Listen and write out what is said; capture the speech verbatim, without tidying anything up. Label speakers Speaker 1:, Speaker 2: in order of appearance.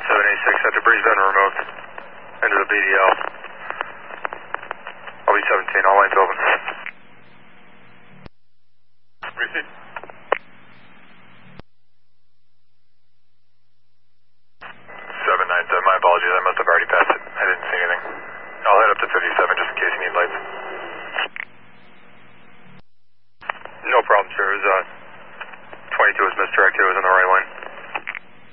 Speaker 1: seven eight six, after breeze been removed. Into the B D L. L B seventeen, all lanes open.